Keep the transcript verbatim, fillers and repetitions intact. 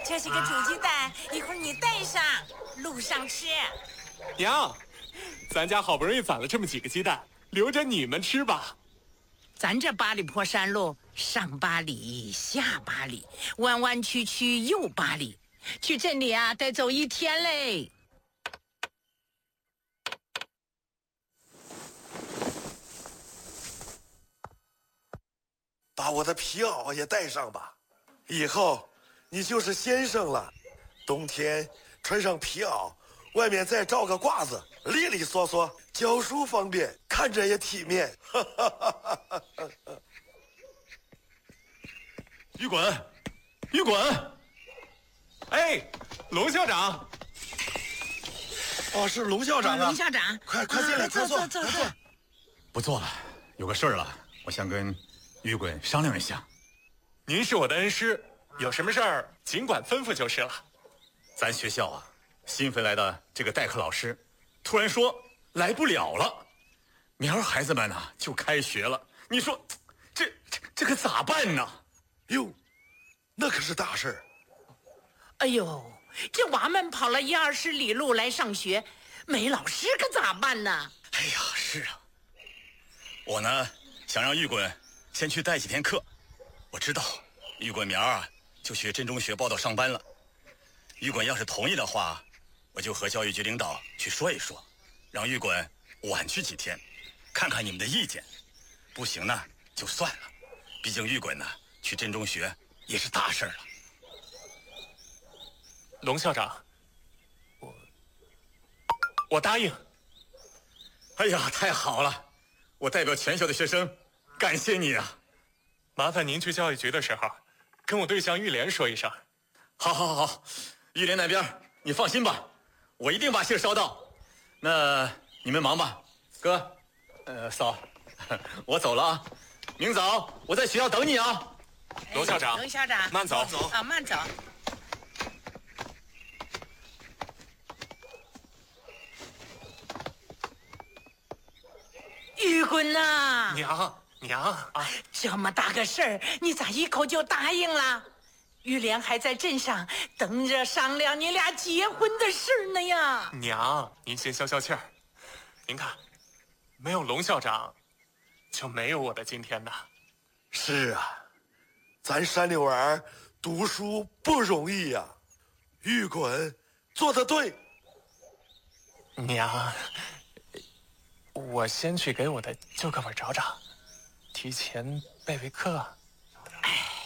这是个煮鸡蛋，一会儿你带上，路上吃。 娘，咱家好不容易攒了这么几个鸡蛋，留着你们吃吧。 咱这八里坡山路，上八里，下八里，弯弯曲曲又八里，去镇里啊得走一天嘞。 把我的皮袄也带上吧，以后你就是先生了。冬天穿上皮袄，外面再罩个褂子，利利索索，教书方便，看着也体面。 于滚，于滚！ 哎，龙校长。 哦，是龙校长啊！ 龙校长， 快快进来，快坐， 坐坐快坐。 不做了，有个事儿了，我想跟于滚商量一下。 您是我的恩师，有什么事儿尽管吩咐就是了。 咱学校啊，新回来的这个代课老师，突然说来不了了，明儿孩子们呢就开学了。你说，这这这可咋办呢？ 哟，那可是大事儿。 哎呦，这娃们跑了一二十里路来上学，没老师可咋办呢？ 哎呀，是啊，我呢想让玉滚先去带几天课。我知道玉滚明儿啊就去镇中学报到上班了。玉滚要是同意的话，我就和教育局领导去说一说，让玉滚晚去几天，看看你们的意见。不行呢就算了，毕竟玉滚呢去镇中学也是大事了。 龙校长，我我答应。 哎呀，太好了！我代表全校的学生感谢你啊！ 麻烦您去教育局的时候，跟我对象玉莲说一声。 好，好，好，好，玉莲那边你放心吧，我一定把信捎到。那你们忙吧，哥，呃，嫂，我走了啊，明早我在学校等你啊。 龙校长， 龙校长， 慢走， 走啊，慢走。玉滚呐， 娘娘啊， 这么大个事儿，你咋一口就答应了？玉莲还在镇上等着商量你俩结婚的事呢呀。 娘，您先消消气儿。您看，没有龙校长，就没有我的今天呐。 是啊，咱山里娃儿读书不容易呀、啊。玉滚做得对。 娘，我先去给我的旧课本找找，提前备备课。 哎。